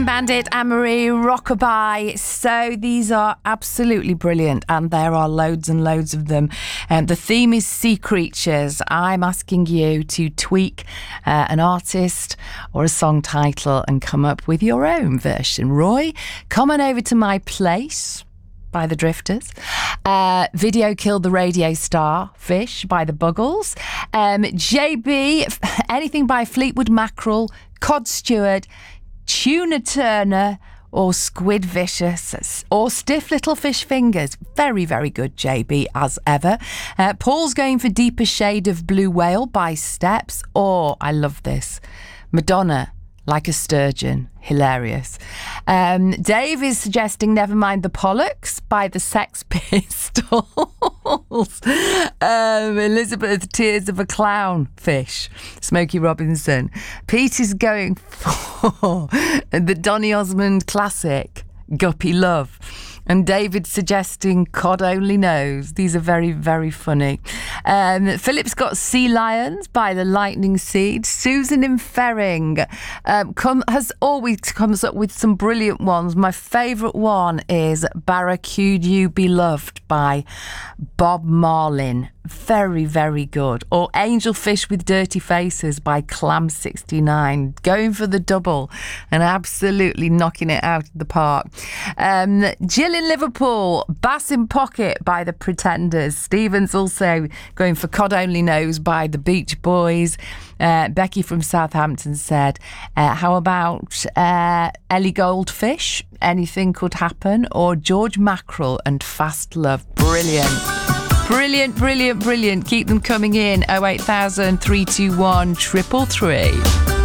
Bandit, Anne-Marie, Rockabye. So these are absolutely brilliant, and there are loads and loads of them. The theme is sea creatures. I'm asking you to tweak an artist or a song title and come up with your own version. Roy, come on over to My Place by the Drifters. Video Killed the Radio Star, Fish by the Buggles. JB, anything by Fleetwood Mackerel, Cod Stewart, Tuna Turner, or Squid Vicious, or Stiff Little Fish Fingers. Very, very good, JB, as ever. Paul's going for Deeper Shade of Blue Whale by Steps, or, I love this, Madonna, Like a Sturgeon. Hilarious. Dave is suggesting Nevermind the Pollux by the Sex Pistols. Elizabeth, Tears of a Clown, Fish, Smokey Robinson. Pete is going for the Donny Osmond classic, Guppy Love. And David suggesting God Only Knows. These are very, very funny. Philip's got Sea Lions by the Lightning Seed. Susan in Ferring has always comes up with some brilliant ones. My favourite one is Barracuda You Be Loved by Bob Marlin. Very, very good. Or Angelfish with Dirty Faces by Clam69. Going for the double and absolutely knocking it out of the park. Jill in Liverpool, Bass in Pocket by the Pretenders. Stephen's also going for God Only Knows by the Beach Boys. Becky from Southampton said, how about Ellie Goldfish, Anything Could Happen, or George Mackerel and Fast Love. Brilliant. Brilliant, brilliant, brilliant. Keep them coming in. 08000 321 333.